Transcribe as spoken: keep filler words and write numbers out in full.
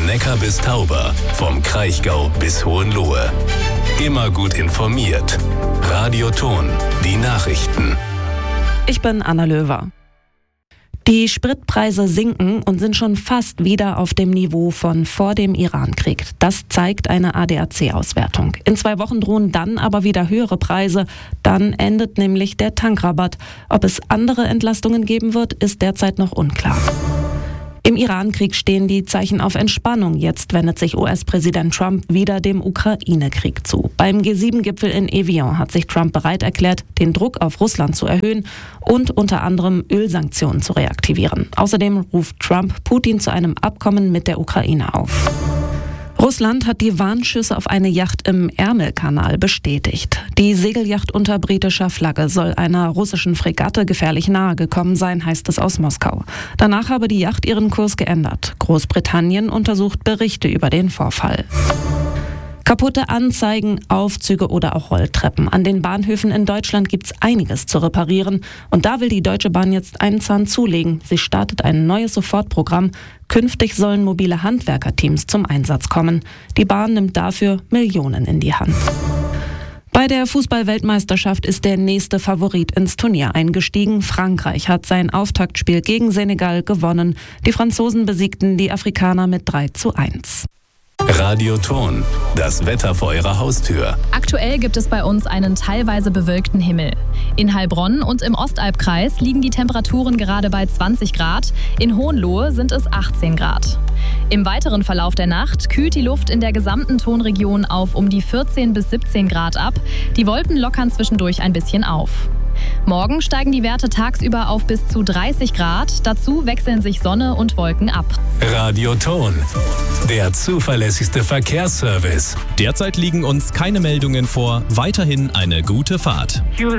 Neckar bis Tauber, vom Kraichgau bis Hohenlohe. Immer gut informiert. Radio Thon, die Nachrichten. Ich bin Anna Löwer. Die Spritpreise sinken und sind schon fast wieder auf dem Niveau von vor dem Irankrieg. Das zeigt eine A D A C-Auswertung. In zwei Wochen drohen dann aber wieder höhere Preise. Dann endet nämlich der Tankrabatt. Ob es andere Entlastungen geben wird, ist derzeit noch unklar. Im Irankrieg stehen die Zeichen auf Entspannung. Jetzt wendet sich U S-Präsident Trump wieder dem Ukraine-Krieg zu. Beim G sieben Gipfel in Evian hat sich Trump bereit erklärt, den Druck auf Russland zu erhöhen und unter anderem Ölsanktionen zu reaktivieren. Außerdem ruft Trump Putin zu einem Abkommen mit der Ukraine auf. Russland hat die Warnschüsse auf eine Yacht im Ärmelkanal bestätigt. Die Segelyacht unter britischer Flagge soll einer russischen Fregatte gefährlich nahe gekommen sein, heißt es aus Moskau. Danach habe die Yacht ihren Kurs geändert. Großbritannien untersucht Berichte über den Vorfall. Kaputte Anzeigen, Aufzüge oder auch Rolltreppen. An den Bahnhöfen in Deutschland gibt's einiges zu reparieren. Und da will die Deutsche Bahn jetzt einen Zahn zulegen. Sie startet ein neues Sofortprogramm. Künftig sollen mobile Handwerkerteams zum Einsatz kommen. Die Bahn nimmt dafür Millionen in die Hand. Bei der Fußball-Weltmeisterschaft ist der nächste Favorit ins Turnier eingestiegen. Frankreich hat sein Auftaktspiel gegen Senegal gewonnen. Die Franzosen besiegten die Afrikaner mit drei zu eins. Radio Thon, das Wetter vor Ihrer Haustür. Aktuell gibt es bei uns einen teilweise bewölkten Himmel. In Heilbronn und im Ostalbkreis liegen die Temperaturen gerade bei zwanzig Grad. In Hohenlohe sind es achtzehn Grad. Im weiteren Verlauf der Nacht kühlt die Luft in der gesamten Thonregion auf um die vierzehn bis siebzehn Grad ab. Die Wolken lockern zwischendurch ein bisschen auf. Morgen steigen die Werte tagsüber auf bis zu dreißig Grad. Dazu wechseln sich Sonne und Wolken ab. Radio Thon, der zuverlässigste Verkehrsservice. Derzeit liegen uns keine Meldungen vor. Weiterhin eine gute Fahrt.